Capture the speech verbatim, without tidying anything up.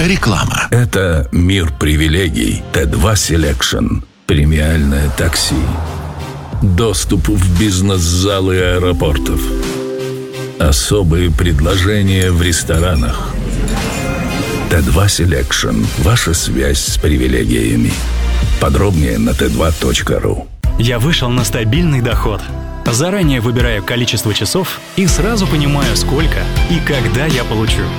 Реклама. Это мир привилегий. Т два Selection. Премиальное такси. Доступ в бизнес-залы аэропортов. Особые предложения в ресторанах. Т два Selection. Ваша связь с привилегиями. Подробнее на тэ два точка ру. Я вышел на стабильный доход. Заранее выбираю количество часов и сразу понимаю, сколько и когда я получу.